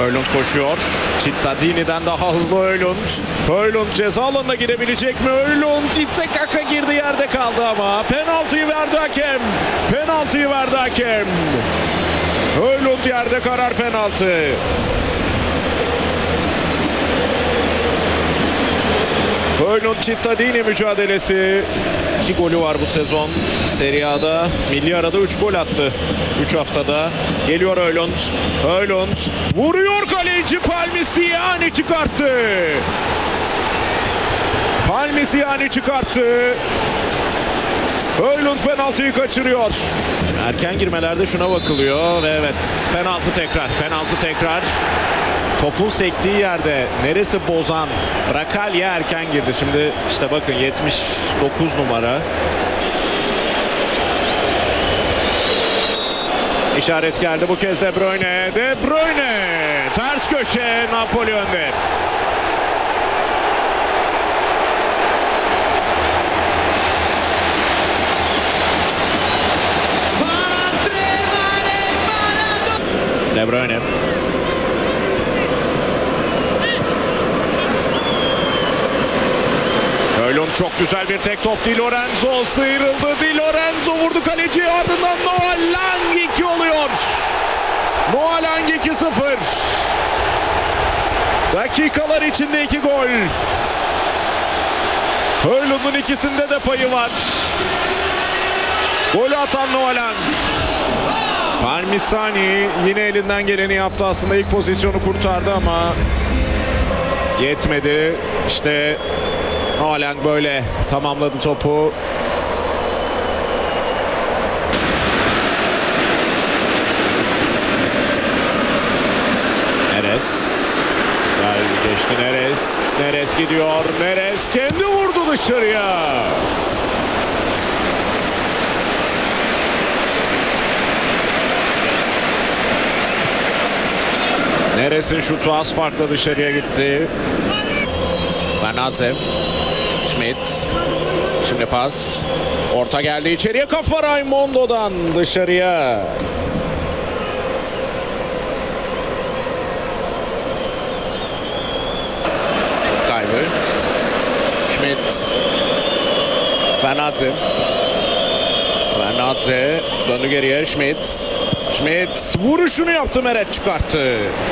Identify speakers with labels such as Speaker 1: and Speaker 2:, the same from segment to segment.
Speaker 1: Højlund koşuyor. Cittadini'den daha hızlı Højlund. Højlund ceza alanına girebilecek mi? Højlund İttekaka girdi, yerde kaldı ama penaltıyı verdi hakem. Penaltıyı verdi hakem. Højlund yerde, karar penaltı. Højlund Cittadini mücadelesi. 2 golü var bu sezon. Serie A'da, milli arada 3 gol attı. 3 haftada. Geliyor Højlund. Højlund vuruyor, kaleci Palmiziani çıkarttı. Palmiziani çıkarttı. Højlund penaltıyı kaçırıyor. Erken girmelerde şuna bakılıyor ve evet, penaltı tekrar. Penaltı tekrar. Topun sektiği yerde neresi bozan? Rakalya erken girdi. Şimdi işte bakın 79 numara. İşaret geldi bu kez De Bruyne. De Bruyne ters köşe, Napoli önde. De Bruyne. Højlund çok güzel bir tek top. Di Lorenzo sıyrıldı. Di Lorenzo vurdu kaleciye, ardından Noah Lang 2 oluyor. Noah Lang 2-0. Dakikalar içinde 2 gol. Højlund'un ikisinde de payı var. Golü atan Noah Lang. Palmiziani yine elinden geleni yaptı. Aslında ilk pozisyonu kurtardı ama yetmedi. İşte Noah Lang böyle tamamladı topu. Neres. Güzel geçti Neres. Neres gidiyor. Neres kendi vurdu dışarıya. Neres'in şutu az farkla dışarıya gitti. Bernatsev. Schmidt. Şimdi pas. Orta geldi içeriye, kafa Raimondo'dan dışarıya. Top kaybı. Schmidt. Bernatsev. Bernatsev döndü geriye. Schmidt. Schmidt vuruşunu yaptı, Meret çıkarttı.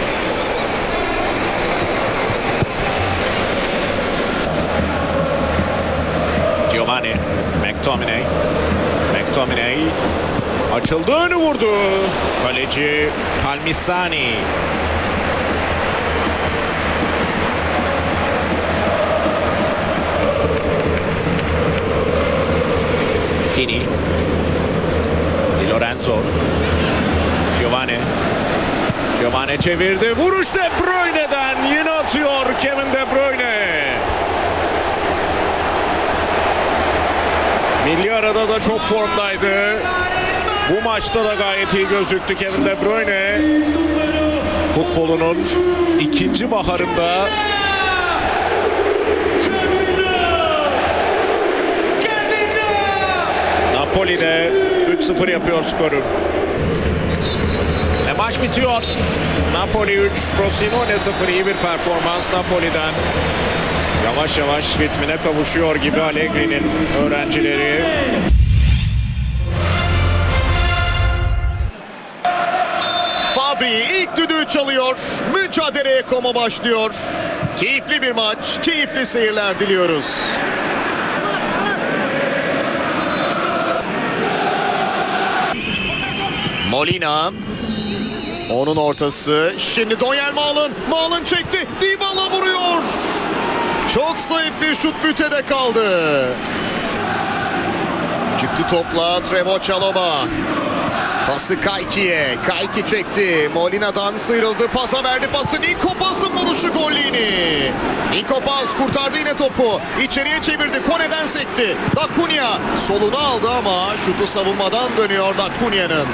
Speaker 1: Giovanni, McTominay. McTominay açıldığını vurdu. Kaleci Palmiziani. Tini. Di Lorenzo. Giovanni. Giovanni çevirdi. Vuruş De Bruyne'den, yine atıyor Kevin De Bruyne. Milli arada da çok formdaydı. Bu maçta da gayet iyi gözüktü Kevin De Bruyne. Futbolunun ikinci baharında Napoli'de 3-0 yapıyor skoru. Ve maç bitiyor. Napoli 3, Frosinone 0. İyi bir performans Napoli'den. Yavaş yavaş ritmine kavuşuyor gibi Allegri'nin öğrencileri.
Speaker 2: Fabri ilk düdüğü çalıyor. Mücadeleye Como başlıyor. Keyifli bir maç, keyifli seyirler diliyoruz. Molina. Onun ortası. Şimdi Donyel Malen. Malen çekti. Dybala vuruyor. Çok zayıf bir şut, bütede kaldı. Çıktı topla Trevoh Chalobah. Pası Kayki'ye. Kayki çekti. Molina'dan sıyrıldı. Pasa verdi pası. Niko Paz'ın vuruşu gollini. Niko Paz kurtardı yine topu. İçeriye çevirdi. Kone'den sekti. Da Cunha solunu aldı ama şutu savunmadan dönüyor Da Cunha'nın.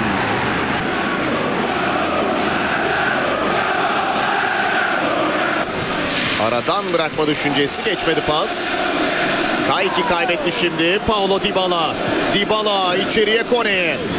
Speaker 2: Aradan bırakma düşüncesi, geçmedi pas. Kayki kaybetti şimdi. Paulo Dybala. Dybala içeriye Kone'ye.